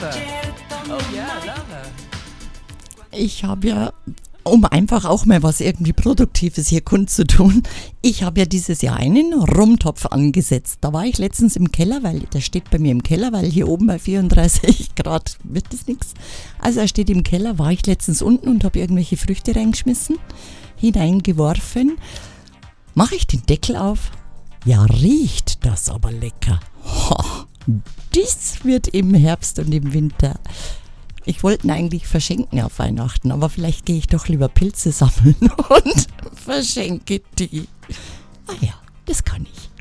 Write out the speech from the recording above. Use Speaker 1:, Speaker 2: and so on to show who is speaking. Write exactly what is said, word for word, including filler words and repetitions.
Speaker 1: Lava. Oh ja, Lava.
Speaker 2: Ich habe ja, um einfach auch mal was irgendwie Produktives hier kundzutun, ich habe ja dieses Jahr einen Rumtopf angesetzt. Da war ich letztens im Keller, weil der steht bei mir im Keller, weil hier oben bei vierunddreißig Grad wird das nichts. Also er steht im Keller, war ich letztens unten und habe irgendwelche Früchte reingeschmissen, hineingeworfen. Mache ich den Deckel auf? Ja, riecht das aber lecker. Ho, das wird im Herbst und im Winter. Ich wollte ihn eigentlich verschenken auf Weihnachten, aber vielleicht gehe ich doch lieber Pilze sammeln und verschenke die. Ah ja, das kann ich.